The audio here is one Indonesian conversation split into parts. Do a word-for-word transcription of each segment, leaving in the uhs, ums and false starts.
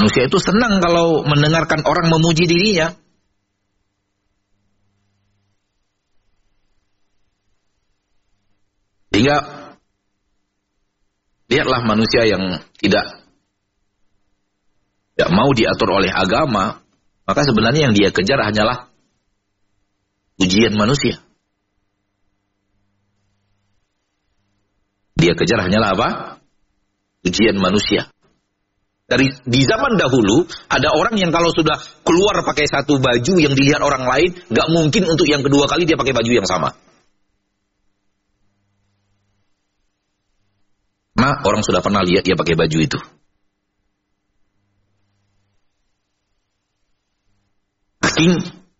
Manusia itu senang kalau mendengarkan orang memuji dirinya. Sehingga lihatlah manusia yang tidak tidak mau diatur oleh agama, maka sebenarnya yang dia kejar hanyalah pujian manusia. Dia kejar hanyalah apa? Pujian manusia. Dari di zaman dahulu ada orang yang kalau sudah keluar pakai satu baju yang dilihat orang lain, nggak mungkin untuk yang kedua kali dia pakai baju yang sama. Nah, orang sudah pernah lihat dia pakai baju itu. Saking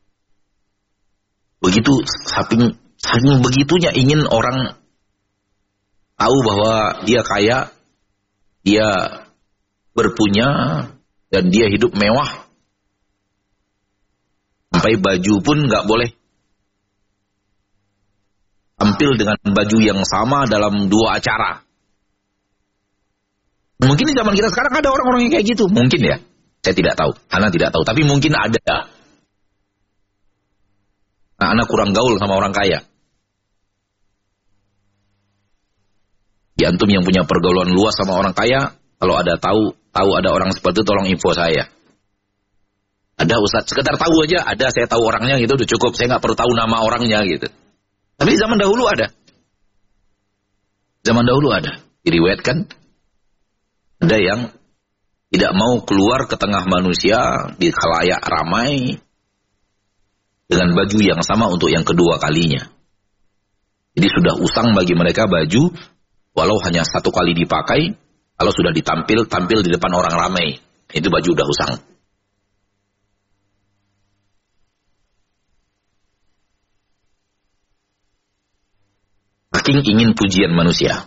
begitu, saking, saking begitunya ingin orang tahu bahwa dia kaya, dia berpunya, dan dia hidup mewah. Sampai baju pun nggak boleh tampil dengan baju yang sama dalam dua acara. Mungkin di zaman kita sekarang ada orang-orang yang kayak gitu. Mungkin ya. Saya tidak tahu. Ana tidak tahu. Tapi mungkin ada. Nah, Ana kurang gaul sama orang kaya. Di antum yang punya pergaulan luas sama orang kaya, kalau ada tahu, tahu ada orang seperti itu, tolong info saya. Ada Ustaz, sekedar tahu aja, ada saya tahu orangnya gitu, udah cukup. Saya nggak perlu tahu nama orangnya gitu. Tapi di zaman dahulu ada. Zaman dahulu ada. Diriwayatkan. Ada yang tidak mau keluar ke tengah manusia di khalayak ramai dengan baju yang sama untuk yang kedua kalinya. Jadi sudah usang bagi mereka baju, walau hanya satu kali dipakai, kalau sudah ditampil, tampil di depan orang ramai. Itu baju udah usang. Saking ingin pujian manusia.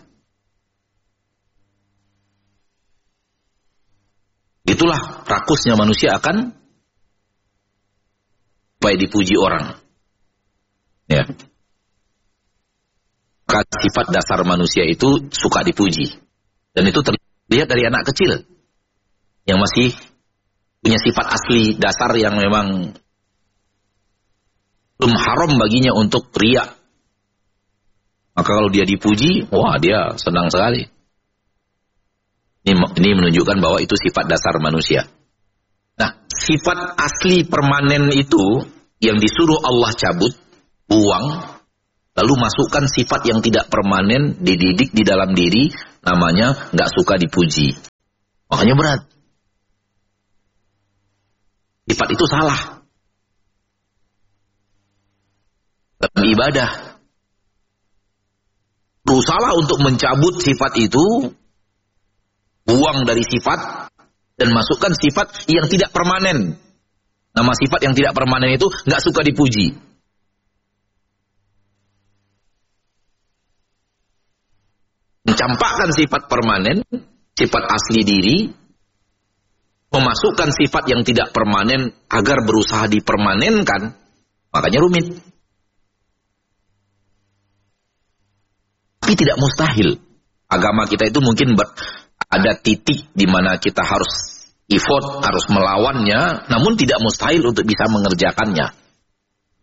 Itulah rakusnya manusia akan supaya dipuji orang. Ya. Maka sifat dasar manusia itu suka dipuji. Dan itu terlihat dari anak kecil yang masih punya sifat asli dasar yang memang belum haram baginya untuk riya. Maka kalau dia dipuji, wah dia senang sekali. Ini, ini menunjukkan bahwa itu sifat dasar manusia. Nah, sifat asli permanen itu yang disuruh Allah cabut, buang, lalu masukkan sifat yang tidak permanen, dididik di dalam diri, namanya nggak suka dipuji. Makanya berat. Sifat itu salah. Dalam ibadah. Berusaha untuk mencabut sifat itu, buang dari sifat, dan masukkan sifat yang tidak permanen. Nama sifat yang tidak permanen itu nggak suka dipuji. Mencampakkan sifat permanen, sifat asli diri, memasukkan sifat yang tidak permanen agar berusaha dipermanenkan, makanya rumit. Tapi tidak mustahil. Agama kita itu mungkin ber, ada titik di mana kita harus effort, harus melawannya, namun tidak mustahil untuk bisa mengerjakannya.